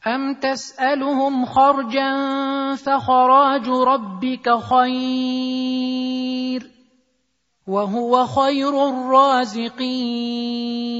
أم تسألهم خرجا فخراج ربك خير وهو خير الرازقين